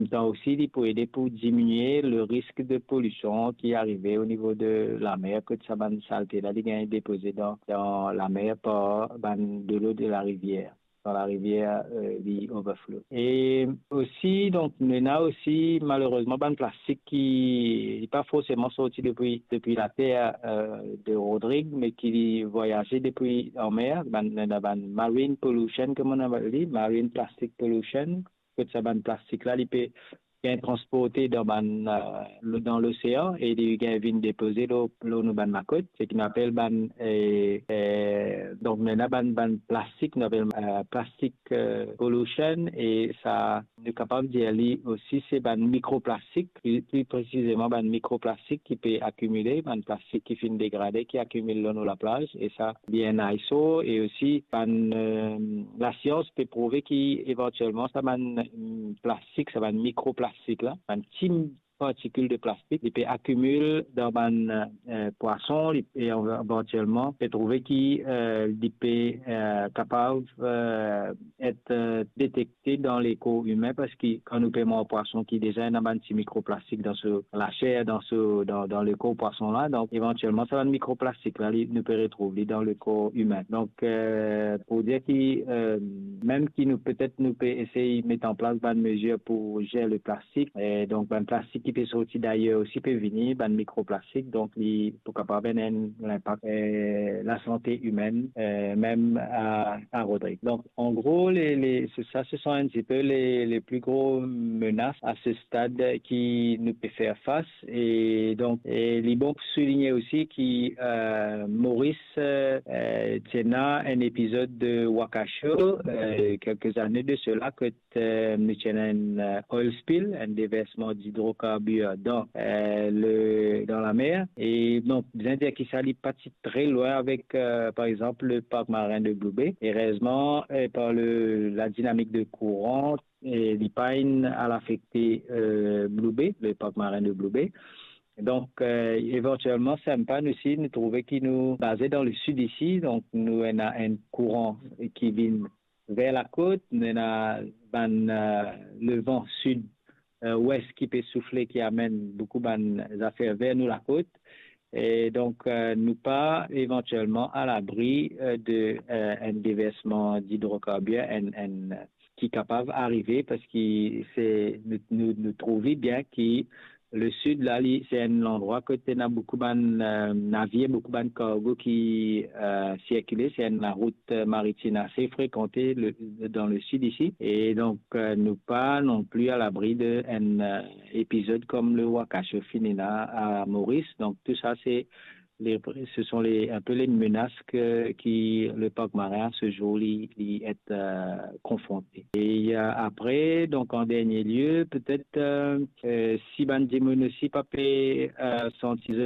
temps aussi, il peut aider pour diminuer le risque de pollution qui est arrivé au niveau de la mer, que ça ban saleté là, il est déposé dans la mer par de l'eau de la rivière. Dans la rivière die overflow. Et aussi, donc, on a aussi, malheureusement, ban plastique qui n'est pas forcément sorti depuis la terre de Rodrigue, mais qui voyageait depuis en mer, ban marine pollution, comme on a dit, marine plastic pollution, que ça ban plastique là, il peut bien transporté dans l'océan et il vient déposer l'eau nous ban ma côte, ce qu'on appelle donc maintenant ban plastique, on appelle plastic pollution et ça est capable d'y aller aussi c'est ban microplastique, plus précisément ban microplastique qui peut accumuler, ban plastique qui finit dégradé qui accumule dans la plage et ça bien ISO et aussi la science peut prouver qu'éventuellement ça ban plastique, ça ban microplastique là, un petit particule de plastique, il peut accumuler dans un poisson et éventuellement peut trouver qu'il peut capable être détecté dans les corps humains parce que quand nous payons un poisson qui déjà a un petit microplastique dans la chair, dans le corps poisson là, donc éventuellement ça va un microplastique là, nous peut retrouver dans le corps humain. Donc pour dire que même qui nous peut-être nous peut essayer de mettre en place une mesure pour gérer le plastique, et donc un plastique qui peut sortir d'ailleurs aussi peut venir, un microplastique, donc il peut capable l'impact la santé humaine, même à Rodrigue. Donc en gros, ce sont un petit peu les plus gros menaces à ce stade qui nous peut faire face. Et donc, il est bon pour souligner aussi que Maurice tient un épisode de Wakasho quelques années de cela que nous tenons un oil spill, un déversement d'hydrocarbures dans la mer. Et donc, bien dire qu'il s'allie pas très loin avec, par exemple, le parc marin de Blue Bay. Et heureusement, par la dynamique de courant, et l'IPAIN a affecté Blue Bay, le parc marin de Blue Bay. Donc, éventuellement, Sampan aussi, nous trouvons qu'il nous basé dans le sud ici. Donc, nous avons un courant qui vient vers la côte. Nous avons le vent sud-ouest qui peut souffler, qui amène beaucoup d'affaires vers nous la côte. Et donc, nous pas éventuellement à l'abri d'un déversement d'hydrocarbures qui est capable d'arriver parce que nous trouvons bien que le sud, là, c'est un endroit que tu as beaucoup de navires, beaucoup de cargo qui circulent. C'est une route maritime assez fréquentée dans le sud ici. Et donc, nous pas non plus à l'abri d'un épisode comme le Wakasho Finina à Maurice. Donc, tout ça, ce sont un peu les menaces qui le parc marin à ce jour est confronté. Et après, donc en dernier lieu, peut-être si Bandimon aussi pas sentir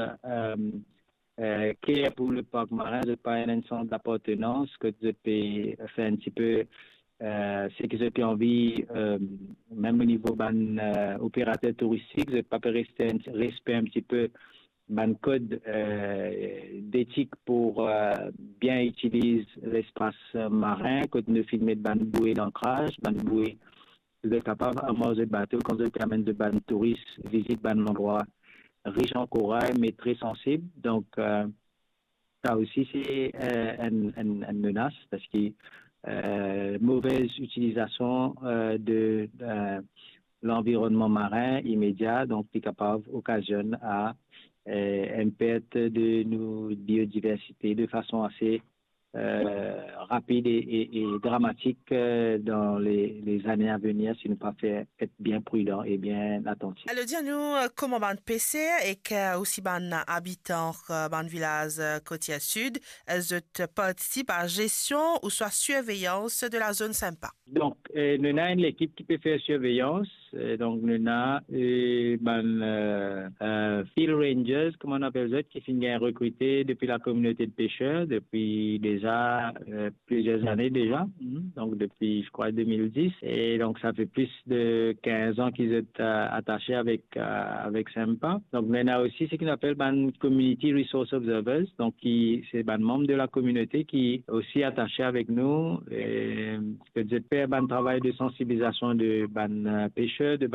clair pour le parc marin, de pas un centre d'appartenance que tu peux faire un petit peu c'est que j'ai envie, même au niveau d'un opérateur touristique, je pas rester un petit peu ban code d'éthique pour bien utiliser l'espace marin, que de filmer de ban bouée d'ancrage, ban bouée, vous êtes capable à manger de bateau quand vous amène de ban touristes, visite ban endroit riche en corail mais très sensible. Donc ça aussi c'est une menace parce que mauvaise utilisation de l'environnement marin immédiat, donc qui est capable occasionne à une perte de nos biodiversité de façon assez rapide et dramatique dans les années à venir si nous pas fait être bien prudent et bien attentif. Alors, dis-nous comment ban PC et que aussi ban habitants ban village côtier sud, je participe à gestion ou soit surveillance de la zone sympa. Donc, nous avons une équipe qui peut faire surveillance. Donc, nous avons field rangers, comme on appelle ça, qui sont recrutés depuis la communauté de pêcheurs, depuis déjà plusieurs années déjà. Donc, depuis, je crois, 2010. Et donc, ça fait plus de 15 ans qu'ils sont attachés avec SEMPA. Donc, nous avons aussi ce qu'on appelle Community Resource Observers. Donc, c'est un membre de la communauté qui est aussi attaché avec nous. Et que faire un travail de sensibilisation de ban pêcheurs, de